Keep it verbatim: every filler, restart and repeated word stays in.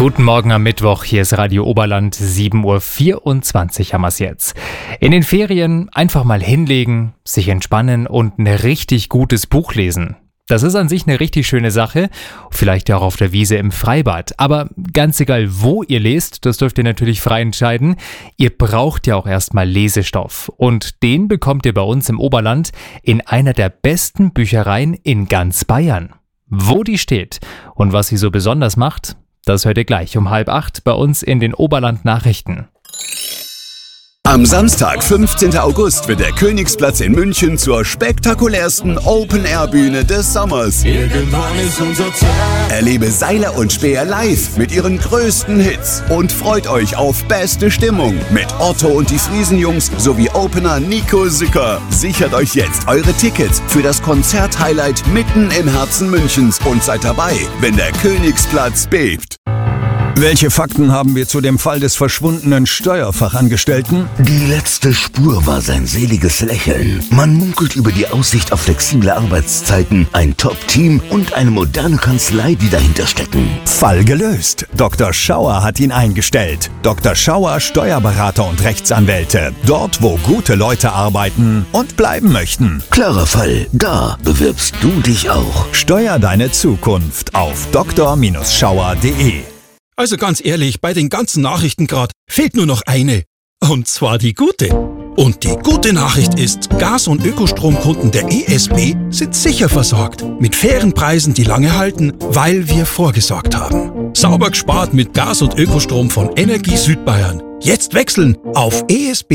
Guten Morgen am Mittwoch, hier ist Radio Oberland, sieben Uhr vierundzwanzig haben wir es jetzt. In den Ferien einfach mal hinlegen, sich entspannen und ein richtig gutes Buch lesen. Das ist an sich eine richtig schöne Sache, vielleicht ja auch auf der Wiese im Freibad. Aber ganz egal, wo ihr lest, das dürft ihr natürlich frei entscheiden. Ihr braucht ja auch erstmal Lesestoff. Und den bekommt ihr bei uns im Oberland in einer der besten Büchereien in ganz Bayern. Wo die steht und was sie so besonders macht, das hört ihr gleich um halb acht bei uns in den Oberland-Nachrichten. Am Samstag, fünfzehnten August, wird der Königsplatz in München zur spektakulärsten Open-Air-Bühne des Sommers. Irgendwann ist unser Zeit. Erlebe Seiler und Speer live mit ihren größten Hits und freut euch auf beste Stimmung mit Otto und die Friesenjungs sowie Opener Nico Sücker. Sichert euch jetzt eure Tickets für das Konzert-Highlight mitten im Herzen Münchens und seid dabei, wenn der Königsplatz bebt. Welche Fakten haben wir zu dem Fall des verschwundenen Steuerfachangestellten? Die letzte Spur war sein seliges Lächeln. Man munkelt über die Aussicht auf flexible Arbeitszeiten, ein Top-Team und eine moderne Kanzlei, die dahinter stecken. Fall gelöst. Doktor Schauer hat ihn eingestellt. Doktor Schauer, Steuerberater und Rechtsanwälte. Dort, wo gute Leute arbeiten und bleiben möchten. Klarer Fall. Da bewirbst du dich auch. Steuer deine Zukunft auf doktor Schauer punkt de. Also ganz ehrlich, bei den ganzen Nachrichten gerade fehlt nur noch eine. Und zwar die gute. Und die gute Nachricht ist, Gas- und Ökostromkunden der E S B sind sicher versorgt. Mit fairen Preisen, die lange halten, weil wir vorgesorgt haben. Sauber gespart mit Gas- und Ökostrom von Energie Südbayern. Jetzt wechseln auf E S B.